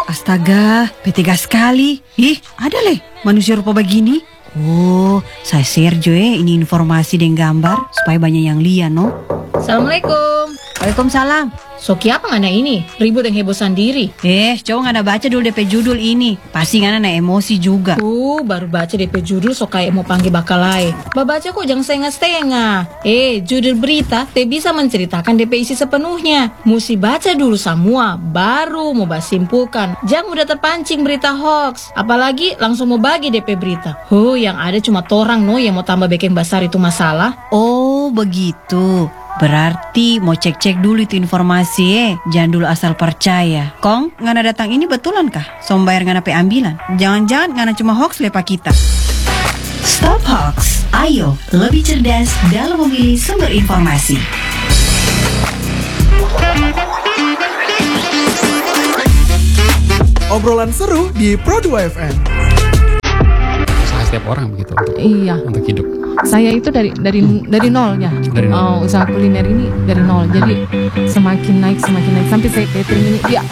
Astaga, tega sekali. Ih, ada leh manusia rupa begini. Oh, saya share jo ini informasi dan gambar supaya banyak yang lihat no. Assalamualaikum. Waalaikumsalam. Soki apa ngana ini? Ribut yang heboh sendiri. Coba ngana baca dulu DP judul ini. Pasti ngana emosi juga. Baru baca DP judul so kayak mau panggil bakalai. Baca kok jangan setengah-setengah. Judul berita te bisa menceritakan DP isi sepenuhnya. Mesti baca dulu semua, baru mau simpulkan. Jangan udah terpancing berita hoax. Apalagi langsung mau bagi DP berita. Yang ada cuma torang no yang mau tambah bikin besar itu masalah. Oh, begitu. Berarti mau cek-cek dulu itu informasi jangan dulu asal percaya. Kong, ngana datang ini betulan kah? Sombayar ngana pe ambilan. Jangan-jangan ngana cuma hoax lepa kita. Stop hoax. Ayo, lebih cerdas dalam memilih sumber informasi. Obrolan seru di Pro 2 FM. Usaha setiap orang begitu untuk hidup. Saya itu dari nolnya. Dari nol. Usaha kuliner ini dari nol. Jadi semakin naik sampai saya catering ini